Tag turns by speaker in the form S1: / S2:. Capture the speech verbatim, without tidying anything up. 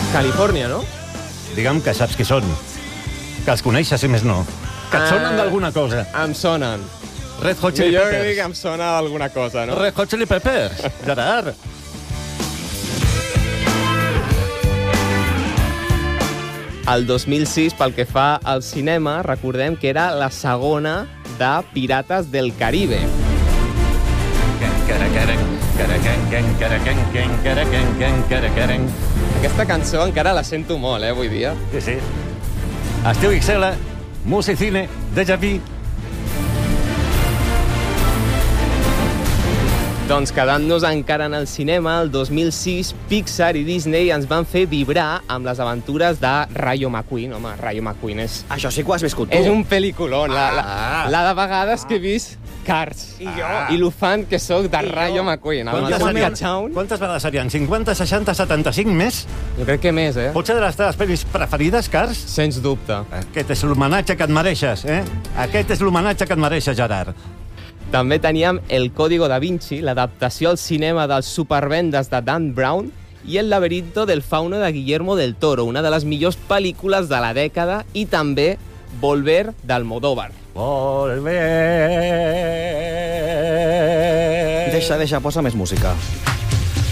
S1: Califòrnia, no?
S2: Digue'm que saps qui són. Que els coneixes, si més no. Que et sonen d'alguna cosa.
S1: Em sonen.
S2: Red Hot Chili
S1: Jo
S2: Peppers.
S1: crec que em sona d'alguna cosa, no?
S2: Red Hot Chili Peppers. Gerard.
S1: El dos mil sis, pel que fa al cinema, recordem que era la segona de Pirates del Caribe. Aquesta cançó encara la sento molt, eh, avui dia.
S2: Sí, sí. Estiu X L, Musicine, Déjà Vu.
S1: Doncs quedant-nos encara en el cinema, el dos mil sis, Pixar i Disney ens van fer vibrar amb les aventures de Rayo McQueen. Home, Rayo McQueen és...
S3: Això sí que ho has viscut tu.
S1: És un pel·lículon. La, la,
S2: Ah.
S1: la de vegades que he vist Cars.
S3: I jo.
S1: I lo fan que sóc de Rayo McQueen. Amb el
S2: Quantes
S1: seu
S2: serien?
S1: catxaun.
S2: Quantes vegades serien? cinquanta, seixanta, setanta-cinc més?
S1: Jo crec que més, eh?
S2: Potser de les teves pel·lis preferides, Cars?
S1: Sens dubte.
S2: Aquest és l'homenatge que et mereixes, eh? Aquest és l'homenatge que et mereixes, Gerard.
S1: També teníem El Código da Vinci, l'adaptació al cinema dels supervendes de Dan Brown, i El laberinto del fauno de Guillermo del Toro, una de les millors pel·lícules de la dècada, i també Volver d'Almodóvar.
S2: Volver...
S3: Deixa, deixa, posa més música.